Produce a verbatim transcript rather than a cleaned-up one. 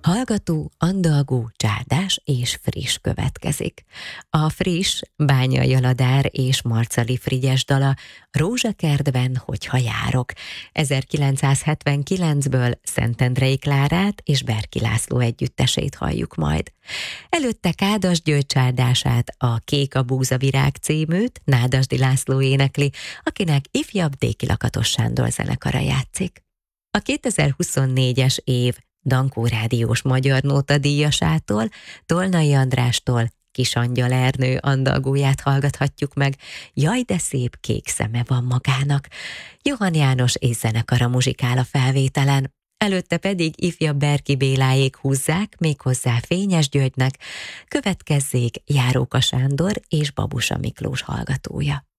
Hallgató, andalgó, csárdás és friss következik. A friss Bányai Aladár és Marcali Frigyes dala Rózsakertben, hogyha járok. ezerkilencszázhetvenkilencből Szentendrei Klárát és Berki László együttesét halljuk majd. Előtte Kádas György csárdását, a Kék a búzavirág címűt Nádasdy László énekli, akinek ifjabb Déki Lakatos Sándor zenekara játszik. A kétezer-huszonnégyes év Dankó rádiós magyar nóta díjasától, Tolnai Andrástól Kisangyal Ernő andalgóját hallgathatjuk meg, Jaj, de szép kék szeme van magának. Johann János és zenekara muzsikál a felvételen, előtte pedig ifjabb Berki Béláék húzzák méghozzá Fényes Györgynek, következzék Járóka Sándor és Babusa Miklós hallgatója.